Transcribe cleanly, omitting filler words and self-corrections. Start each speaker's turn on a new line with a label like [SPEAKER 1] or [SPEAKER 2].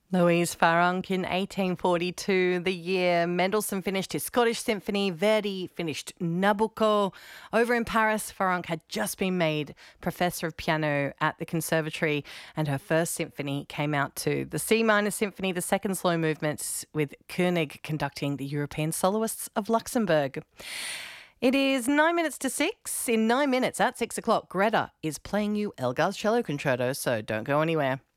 [SPEAKER 1] Louise Farrenc in 1842, the year Mendelssohn finished his Scottish Symphony, Verdi finished Nabucco. Over in Paris, Farrenc had just been made professor of piano at the conservatory, and her first symphony came out too. The C minor symphony, the second slow movement, with Koenig conducting the European soloists of Luxembourg. It is 9 minutes to 6. In 9 minutes at 6 o'clock, Greta is playing you Elgar's cello concerto, so don't go anywhere.